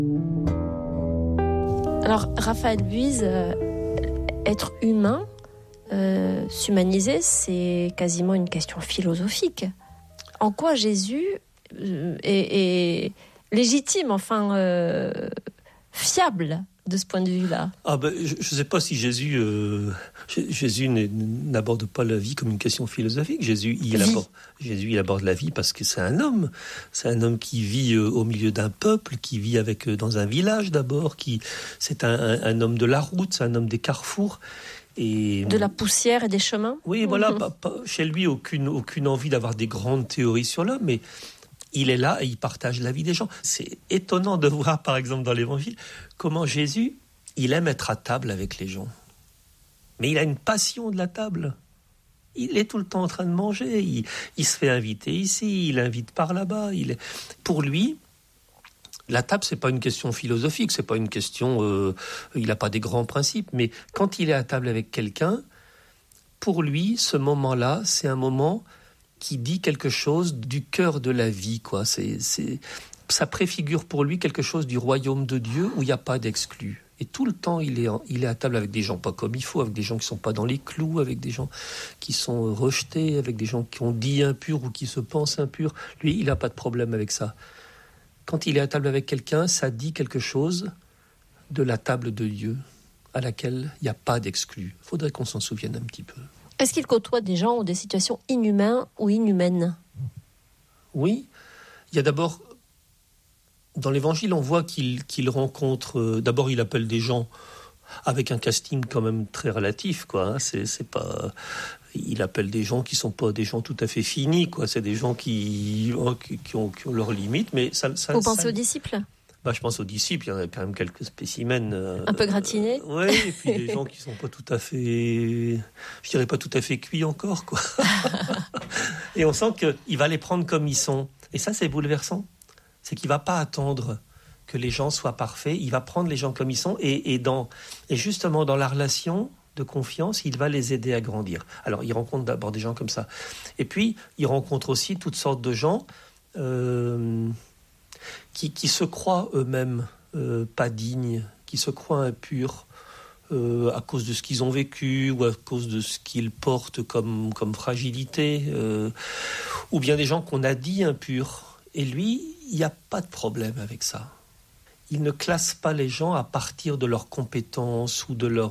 Alors, Raphaël Buise, être humain, s'humaniser, c'est quasiment une question philosophique. En quoi Jésus est légitime, fiable de ce point de vue-là? Je ne sais pas si Jésus n'aborde pas la vie comme une question philosophique. Jésus, il aborde la vie parce que c'est un homme. C'est un homme qui vit au milieu d'un peuple, qui vit dans un village d'abord. C'est un homme de la route, c'est un homme des carrefours. Et de la poussière et des chemins. Oui, voilà. Chez lui, aucune envie d'avoir des grandes théories sur l'homme, mais il est là et il partage la vie des gens. C'est étonnant de voir, par exemple, dans l'Évangile, comment Jésus, il aime être à table avec les gens. Mais il a une passion de la table. Il est tout le temps en train de manger. Il se fait inviter ici, il invite par là-bas. Pour lui, la table, c'est pas une question philosophique, c'est pas une question... il n'a pas des grands principes. Mais quand il est à table avec quelqu'un, pour lui, ce moment-là, c'est un moment qui dit quelque chose du cœur de la vie, quoi. Ça préfigure pour lui quelque chose du royaume de Dieu où il n'y a pas d'exclus. Et tout le temps, il est à table avec des gens pas comme il faut, avec des gens qui ne sont pas dans les clous, avec des gens qui sont rejetés, avec des gens qui ont dit impurs ou qui se pensent impurs. Lui, il n'a pas de problème avec ça. Quand il est à table avec quelqu'un, ça dit quelque chose de la table de Dieu à laquelle il n'y a pas d'exclus. Il faudrait qu'on s'en souvienne un petit peu. Est-ce qu'il côtoie des gens ou des situations inhumaines ou inhumaines? Oui. Il y a d'abord, dans l'Évangile, on voit qu'il rencontre... d'abord, il appelle des gens avec un casting quand même très relatif, quoi. C'est pas... Il appelle des gens qui ne sont pas des gens tout à fait finis, quoi. C'est des gens qui ont leurs limites. Mais Vous pensez aux disciples? Je pense aux disciples, il y en a quand même quelques spécimens. Un peu gratinés. Oui, et puis des gens qui ne sont pas tout à fait... Je dirais pas tout à fait cuits encore, quoi. Et on sent qu'il va les prendre comme ils sont. Et ça, c'est bouleversant. C'est qu'il ne va pas attendre que les gens soient parfaits. Il va prendre les gens comme ils sont. Et justement, dans la relation de confiance, il va les aider à grandir. Alors, il rencontre d'abord des gens comme ça. Et puis, il rencontre aussi toutes sortes de gens... qui se croient eux-mêmes pas dignes, qui se croient impurs à cause de ce qu'ils ont vécu ou à cause de ce qu'ils portent comme fragilité, ou bien des gens qu'on a dit impurs. Et lui, il n'y a pas de problème avec ça. Il ne classe pas les gens à partir de leurs compétences ou de leur